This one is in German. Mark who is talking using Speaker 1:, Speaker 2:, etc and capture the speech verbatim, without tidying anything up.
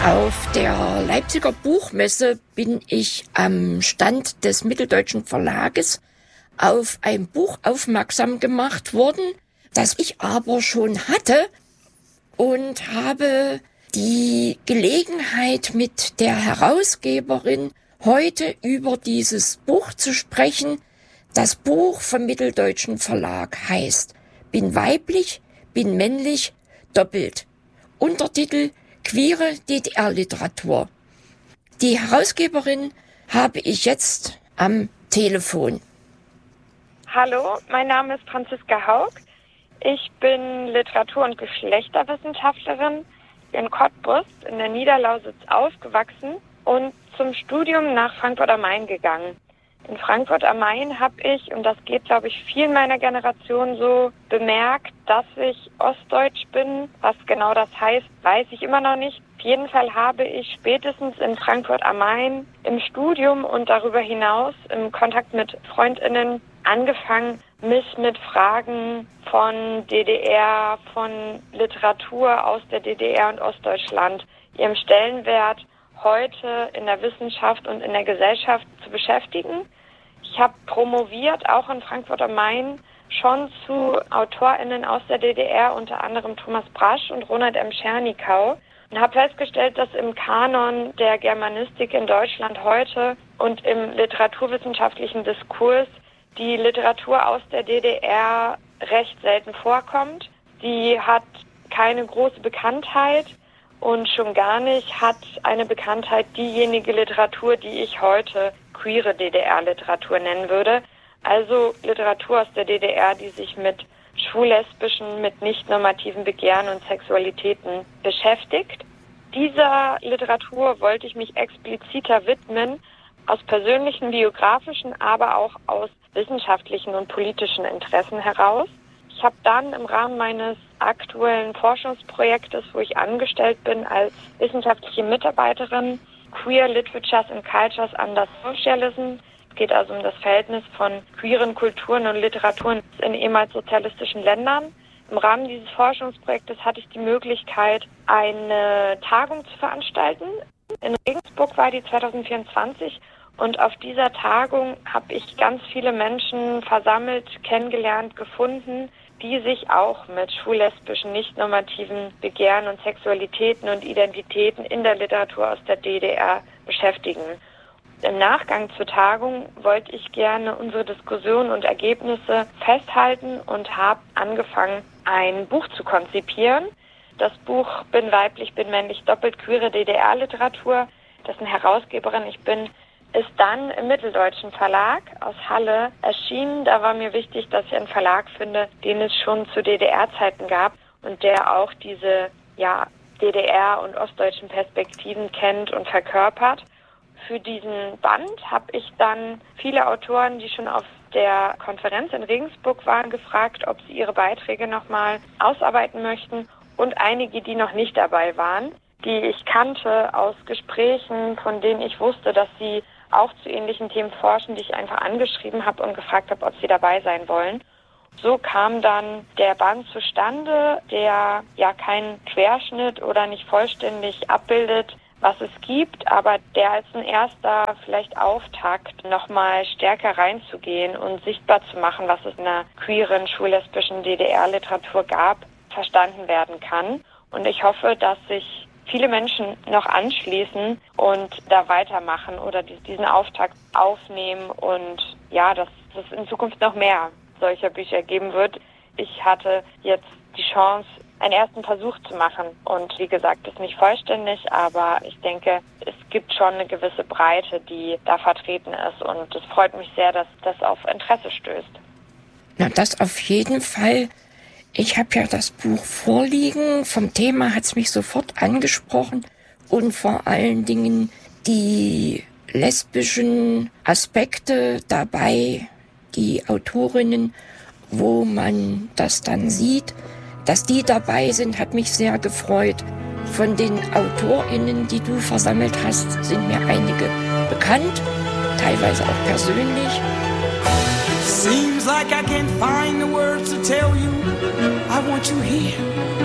Speaker 1: Auf der Leipziger Buchmesse bin ich am Stand des Mitteldeutschen Verlages auf ein Buch aufmerksam gemacht worden, das ich aber schon hatte, und habe die Gelegenheit, mit der Herausgeberin heute über dieses Buch zu sprechen. Das Buch vom Mitteldeutschen Verlag heißt Bin weiblich, bin männlich, doppelt. Untertitel Queere D D R-Literatur. Die Herausgeberin habe ich jetzt am Telefon.
Speaker 2: Hallo, mein Name ist Franziska Haug. Ich bin Literatur- und Geschlechterwissenschaftlerin in Cottbus in der Niederlausitz aufgewachsen und zum Studium nach Frankfurt am Main gegangen. In Frankfurt am Main habe ich, und das geht, glaube ich, vielen meiner Generation so, bemerkt, dass ich ostdeutsch bin. Was genau das heißt, weiß ich immer noch nicht. Auf jeden Fall habe ich spätestens in Frankfurt am Main im Studium und darüber hinaus im Kontakt mit FreundInnen angefangen, mich mit Fragen von D D R, von Literatur aus der D D R und Ostdeutschland, ihrem Stellenwert heute in der Wissenschaft und in der Gesellschaft zu beschäftigen. Ich habe promoviert, auch in Frankfurt am Main, schon zu AutorInnen aus der D D R, unter anderem Thomas Brasch und Ronald M. Schernikau, und habe festgestellt, dass im Kanon der Germanistik in Deutschland heute und im literaturwissenschaftlichen Diskurs die Literatur aus der D D R recht selten vorkommt. Sie hat keine große Bekanntheit und schon gar nicht hat eine Bekanntheit diejenige Literatur, die ich heute queere D D R-Literatur nennen würde. Also Literatur aus der D D R, die sich mit schwul-lesbischen, mit nicht-normativen Begehren und Sexualitäten beschäftigt. Dieser Literatur wollte ich mich expliziter widmen, aus persönlichen, biografischen, aber auch aus wissenschaftlichen und politischen Interessen heraus. Ich habe dann im Rahmen meines aktuellen Forschungsprojektes, wo ich angestellt bin als wissenschaftliche Mitarbeiterin, Queer Literatures and Cultures under Socialism. Es geht also um das Verhältnis von queeren Kulturen und Literaturen in ehemals sozialistischen Ländern. Im Rahmen dieses Forschungsprojektes hatte ich die Möglichkeit, eine Tagung zu veranstalten. In Regensburg war die zwanzig vierundzwanzig. Und auf dieser Tagung habe ich ganz viele Menschen versammelt, kennengelernt, gefunden, die sich auch mit schwul-lesbischen, nicht-normativen Begehren und Sexualitäten und Identitäten in der Literatur aus der D D R beschäftigen. Im Nachgang zur Tagung wollte ich gerne unsere Diskussion und Ergebnisse festhalten und habe angefangen, ein Buch zu konzipieren. Das Buch Bin weiblich, bin männlich, doppelt queere D D R-Literatur, dessen Herausgeberin ich bin, ist dann im Mitteldeutschen Verlag aus Halle erschienen. Da war mir wichtig, dass ich einen Verlag finde, den es schon zu D D R-Zeiten gab und der auch diese ja, D D R- und ostdeutschen Perspektiven kennt und verkörpert. Für diesen Band habe ich dann viele Autoren, die schon auf der Konferenz in Regensburg waren, gefragt, ob sie ihre Beiträge nochmal ausarbeiten möchten, und einige, die noch nicht dabei waren, die ich kannte aus Gesprächen, von denen ich wusste, dass sie auch zu ähnlichen Themen forschen, die ich einfach angeschrieben habe und gefragt habe, ob sie dabei sein wollen. So kam dann der Band zustande, der ja keinen Querschnitt oder nicht vollständig abbildet, was es gibt, aber der als ein erster vielleicht Auftakt nochmal stärker reinzugehen und sichtbar zu machen, was es in der queeren, schwul-lesbischen D D R-Literatur gab, verstanden werden kann. Und ich hoffe, dass sich viele Menschen noch anschließen und da weitermachen oder diesen Auftakt aufnehmen und ja, dass es in Zukunft noch mehr solcher Bücher geben wird. Ich hatte jetzt die Chance, einen ersten Versuch zu machen und wie gesagt, ist nicht vollständig, aber ich denke, es gibt schon eine gewisse Breite, die da vertreten ist, und es freut mich sehr, dass das auf Interesse stößt.
Speaker 1: Na, das auf jeden Fall. Ich habe ja das Buch vorliegen. Vom Thema hat es mich sofort angesprochen und vor allen Dingen die lesbischen Aspekte dabei, die Autorinnen, wo man das dann sieht, dass die dabei sind, hat mich sehr gefreut. Von den AutorInnen, die du versammelt hast, sind mir einige bekannt, teilweise auch persönlich.
Speaker 3: Seems like I can't find the words to tell you I want you here.